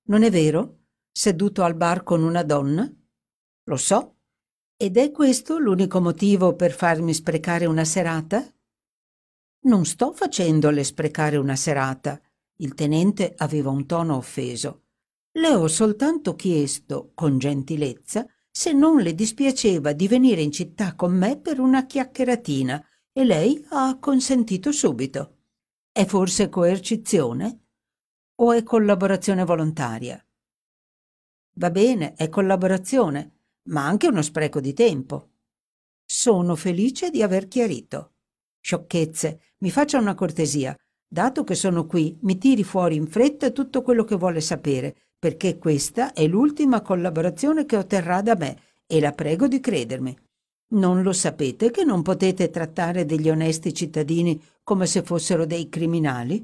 non è vero? Seduto al bar con una donna? Lo so. Ed è questo l'unico motivo per farmi sprecare una serata? Non sto facendole sprecare una serata. Il tenente aveva un tono offeso. Le ho soltanto chiesto, con gentilezza, se non le dispiaceva di venire in città con me per una chiacchieratina, e lei ha acconsentito subito. È forse coercizione? O è collaborazione volontaria? Va bene, è collaborazione, ma anche uno spreco di tempo. Sono felice di aver chiarito. Sciocchezze, mi faccia una cortesia. Dato che sono qui, mi tiri fuori in fretta tutto quello che vuole sapere, perché questa è l'ultima collaborazione che otterrà da me, e la prego di credermi. Non lo sapete che non potete trattare degli onesti cittadini come se fossero dei criminali?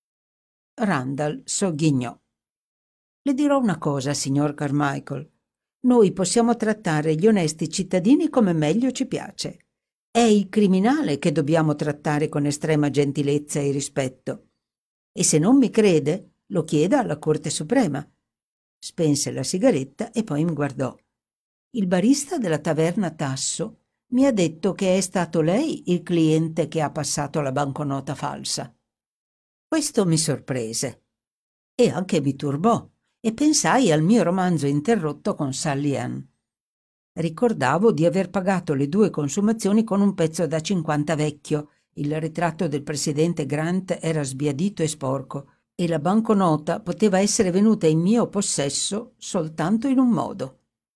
Randall sogghignò. Le dirò una cosa, signor Carmichael. Noi possiamo trattare gli onesti cittadini come meglio ci piace. È il criminale che dobbiamo trattare con estrema gentilezza e rispetto. E se non mi crede, lo chieda alla Corte Suprema. Spense la sigaretta e poi mi guardò. Il barista della taverna Tasso mi ha detto che è stato lei il cliente che ha passato la banconota falsa. Questo mi sorprese e anche mi turbò, e pensai al mio romanzo interrotto con Sally Ann. Ricordavo di aver pagato le 2 consumazioni con un pezzo da 50 vecchio. Il ritratto del presidente Grant era sbiadito e sporco, e la banconota poteva essere venuta in mio possesso soltanto in un modo.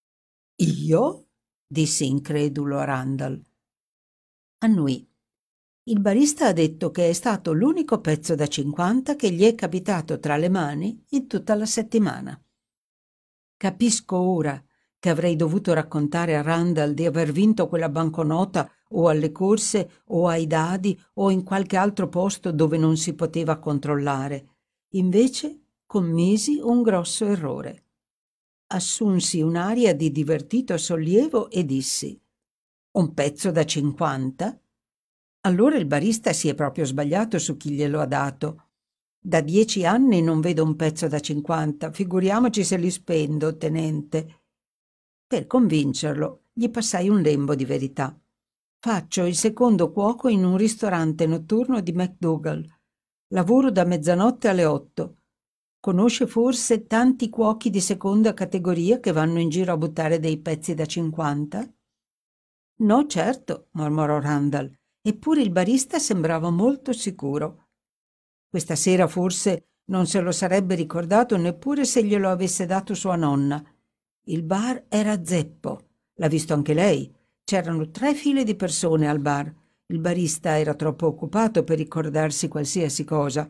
Io? Dissi incredulo a Randall. Annui. Il barista ha detto che è stato l'unico pezzo da 50 che gli è capitato tra le mani in tutta la settimana. Capisco ora che avrei dovuto raccontare a Randall di aver vinto quella banconota o alle corse o ai dadi o in qualche altro posto dove non si poteva controllare. Invece commisi un grosso errore. Assunsi un'aria di divertito sollievo e dissi: un pezzo da 50? Allora il barista si è proprio sbagliato su chi glielo ha dato. Da 10 anni non vedo un pezzo da 50, figuriamoci se li spendo, tenente. Per convincerlo, gli passai un lembo di verità. Faccio il secondo cuoco in un ristorante notturno di McDougall. Lavoro da mezzanotte alle 8. Conosce forse tanti cuochi di seconda categoria che vanno in giro a buttare dei pezzi da 50? No, certo, mormorò Randall, eppure il barista sembrava molto sicuro. Questa sera forse non se lo sarebbe ricordato neppure se glielo avesse dato sua nonna. Il bar era zeppo. L'ha visto anche lei. C'erano 3 file di persone al bar. Il barista era troppo occupato per ricordarsi qualsiasi cosa.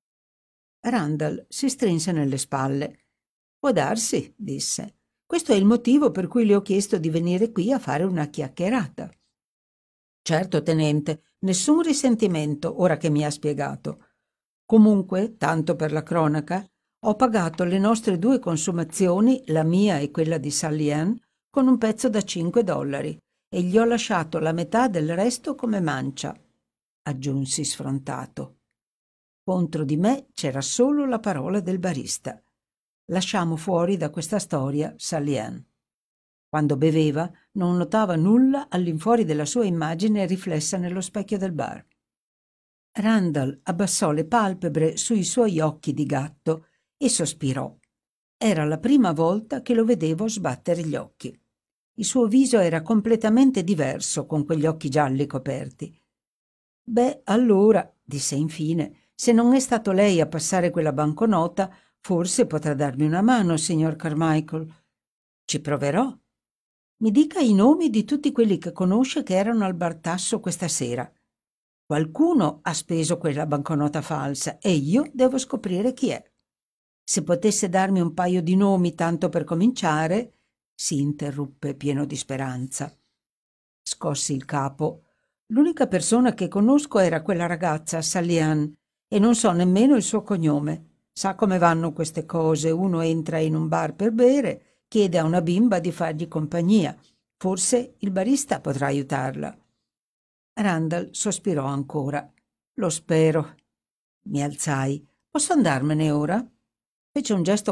Randall si strinse nelle spalle. Può darsi, disse. Questo è il motivo per cui le ho chiesto di venire qui a fare una chiacchierata. Certo, tenente, nessun risentimento ora che mi ha spiegato. Comunque, tanto per la cronaca, ho pagato le nostre 2 consumazioni, la mia e quella di Sally Ann, con un pezzo da $5 e gli ho lasciato la metà del resto come mancia, aggiunsi sfrontato. Contro di me c'era solo la parola del barista. Lasciamo fuori da questa storia Sally Ann. Quando beveva non notava nulla all'infuori della sua immagine riflessa nello specchio del bar. Randall abbassò le palpebre sui suoi occhi di gatto e sospirò. Era la prima volta che lo vedevo sbattere gli occhi. Il suo viso era completamente diverso con quegli occhi gialli coperti. Beh, allora, disse infine, se non è stato lei a passare quella banconota, forse potrà darmi una mano, signor Carmichael. Ci proverò. Mi dica i nomi di tutti quelli che conosce che erano al bar Tasso questa sera. Qualcuno ha speso quella banconota falsa e io devo scoprire chi è. Se potesse darmi un paio di nomi tanto per cominciare, si interruppe pieno di speranza. Scossi il capo. L'unica persona che conosco era quella ragazza, Sally Ann, e non so nemmeno il suo cognome. Sa come vanno queste cose, uno entra in un bar per bere, chiede a una bimba di fargli compagnia. Forse il barista potrà aiutarla. Randall sospirò ancora. Lo spero. Mi alzai. Posso andarmene ora? Fece un gesto